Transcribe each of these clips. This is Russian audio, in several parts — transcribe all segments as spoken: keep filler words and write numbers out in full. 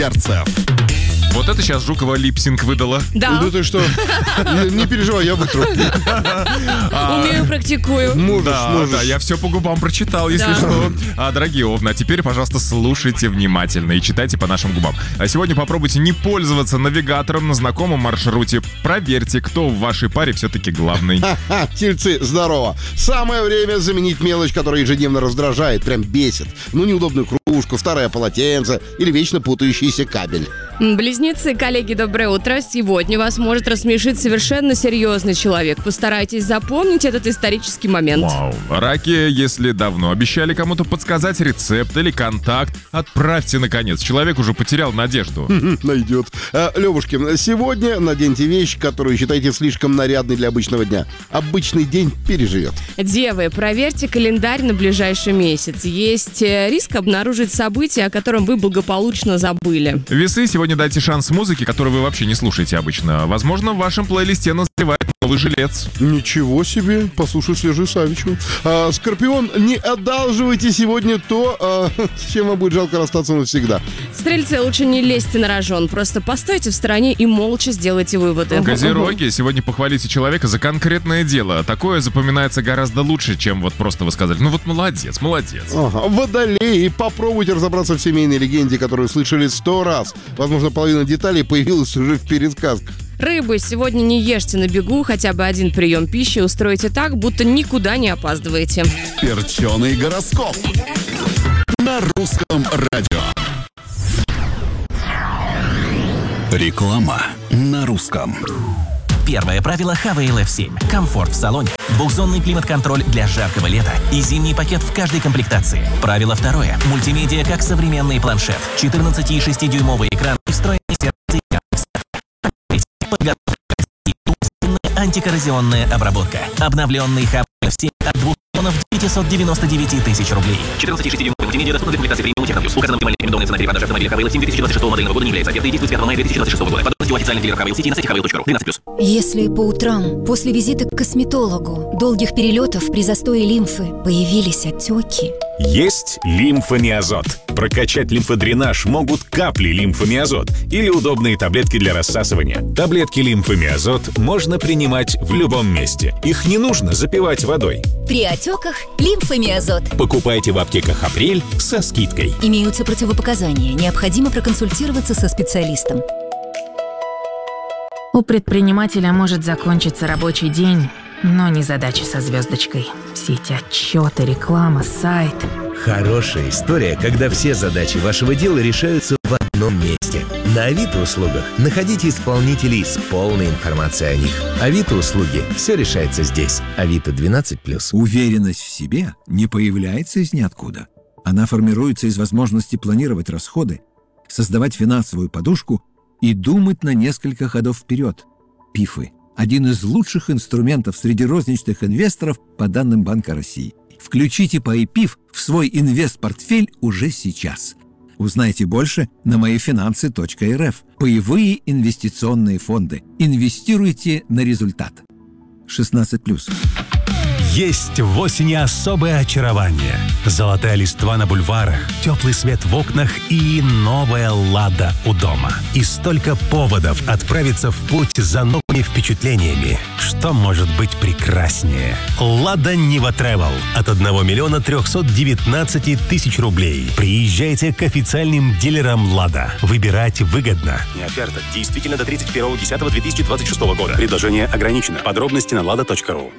перцев. Вот это сейчас Жукова липсинг выдала. Да. Да ты что? Не переживай, я вытру. Умею, практикую. Можешь, Да, можешь. да, я все по губам прочитал, если Да. что. А, дорогие овны, а теперь, пожалуйста, слушайте внимательно и читайте по нашим губам. А сегодня попробуйте не пользоваться навигатором на знакомом маршруте. Проверьте, кто в вашей паре все-таки главный. Ха, тельцы, здорово. Самое время заменить мелочь, которая ежедневно раздражает, прям бесит. Ну, неудобную кружку, старое полотенце или вечно путающийся кабель. Близнецы, коллеги, доброе утро. Сегодня вас может рассмешить совершенно серьезный человек. Постарайтесь запомнить этот исторический момент. Вау. Раки, если давно обещали кому-то подсказать рецепт или контакт, отправьте наконец. Человек уже потерял надежду. Найдет. А, Левушки, сегодня наденьте вещь, которую считаете слишком нарядной для обычного дня. Обычный день переживет. Девы, проверьте календарь на ближайший месяц. Есть э, риск обнаружить событие, о котором вы благополучно забыли. Весы, сегодня дайте шанс музыке, которую вы вообще не слушаете обычно. Возможно, в вашем плейлисте назревает новый жилец. Ничего себе, послушай свежую Савичу. А, Скорпион, не одалживайте сегодня то, а, с чем вам будет жалко расстаться навсегда. Стрельцы, лучше не лезьте на рожон. Просто постойте в стороне и молча сделайте выводы. Козероги, сегодня похвалите человека за конкретное дело. Такое запоминается гораздо лучше, чем вот просто вы сказали. Ну вот молодец, молодец. Ага. Водолеи, попробуйте разобраться в семейной легенде, которую слышали сто раз. Возможно, половина деталей появилась уже в пересказках. Рыбы, сегодня не ешьте на бегу хотя бы один прием пищи, устройте так, будто никуда не опаздываете. Перченый гороскоп на русском радио. Реклама на русском. Первое правило Хавейл эф семь. Комфорт в салоне. Двухзонный климат-контроль для жаркого лета и зимний пакет в каждой комплектации. Правило второе. Мультимедиа как современный планшет. четырнадцати и шестидюймовый экран и встроенный сервис. Подготовка и умственная антикоррозионная обработка. Обновленный Хавейл эф семь от двух миллионов девятьсот девяносто девять тысяч рублей. четырнадцати и шестидюймовый мультимедиа доступна для комплектации премиум Техноплюс. Указана максимальная рекомендованная цена при продаже автомобиля Хавейл эф семь две тысячи двадцать шестого модельного года не является офертой и действует с пятого мая две тысячи двадцать шестого года. Подробности у официальных дилеров Хавейл Сити на сайте хавейл точка ру. двенадцать плюс. Если по утрам, после визита к косметологу, долгих перелетов при застое лимфы появились отеки. Есть лимфомиазот. Прокачать лимфодренаж могут капли лимфомиазот или удобные таблетки для рассасывания. Таблетки лимфомиазот можно принимать в любом месте. Их не нужно запивать водой. При отеках лимфомиазот. Покупайте в аптеках «Апрель» со скидкой. Имеются противопоказания. Необходимо проконсультироваться со специалистом. У предпринимателя может закончиться рабочий день, но не задача со звездочкой. Все эти отчеты, реклама, сайт. Хорошая история, когда все задачи вашего дела решаются в одном месте. На Авито услугах находите исполнителей с полной информацией о них. Авито услуги. Все решается здесь. Авито двенадцать плюс. Уверенность в себе не появляется из ниоткуда. Она формируется из возможности планировать расходы, создавать финансовую подушку и думать на несколько ходов вперед. ПИФы – один из лучших инструментов среди розничных инвесторов по данным Банка России. Включите ПАИ-ПИФ в свой инвест-портфель уже сейчас. Узнайте больше на моифинансы точка эр эф. Паевые инвестиционные фонды. Инвестируйте на результат. шестнадцать плюс. Есть в осени особое очарование. Золотая листва на бульварах, теплый свет в окнах и новая «Лада» у дома. И столько поводов отправиться в путь за новыми впечатлениями. Что может быть прекраснее? «Лада Нива Тревел» от одного миллиона трехсот девятнадцати тысяч рублей. Приезжайте к официальным дилерам «Лада». Выбирать выгодно. Не оферта. Действительно до тридцать первого десятого две тысячи двадцать шестого года. Предложение ограничено. Подробности на лада точка ру.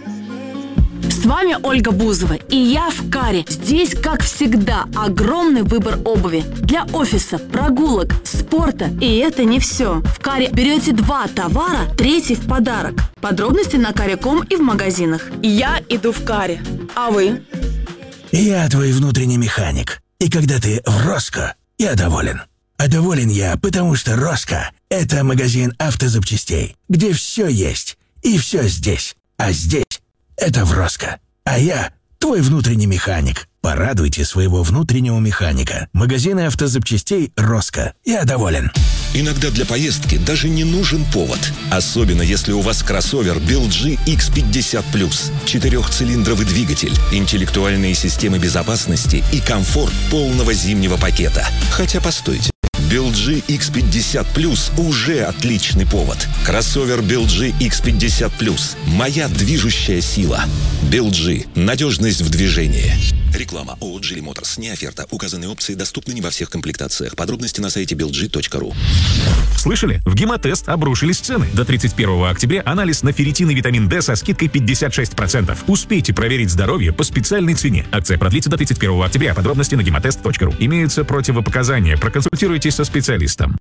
С вами Ольга Бузова, и я в Каре. Здесь, как всегда, огромный выбор обуви для офиса, прогулок, спорта. И это не все. В Каре берете два товара, третий в подарок. Подробности на каре точка ком и в магазинах. Я иду в Каре. А вы? Я твой внутренний механик. И когда ты в Роско, я доволен. А доволен я, потому что Роско – это магазин автозапчастей, где все есть и все здесь. А здесь это в Роско. А я твой внутренний механик. Порадуйте своего внутреннего механика. Магазины автозапчастей Роско. Я доволен. Иногда для поездки даже не нужен повод. Особенно если у вас кроссовер би эл джи икс пятьдесят плюс. Четырехцилиндровый двигатель, интеллектуальные системы безопасности и комфорт полного зимнего пакета. Хотя постойте. би эл джи икс пятьдесят плюс уже отличный повод. Кроссовер би эл джи икс пятьдесят плюс. Моя движущая сила. би эл джи. Надежность в движении. Реклама. ООО «Джили Моторс». Не оферта. Указанные опции доступны не во всех комплектациях. Подробности на сайте би эл джи точка ру. Слышали? В Гемотест обрушились цены. До тридцать первого октября анализ на ферритин и витамин D со скидкой пятьдесят шесть процентов. Успейте проверить здоровье по специальной цене. Акция продлится до тридцать первого октября. Подробности на гемотест точка ру. Имеются противопоказания. Проконсультируйтесь со специалистом.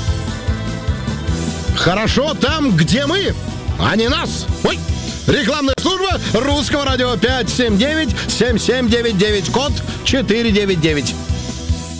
Хорошо там, где мы, а не нас. Ой! Рекламная служба русского радио пять семь девять семь семь девять девять, код четыре девять девять.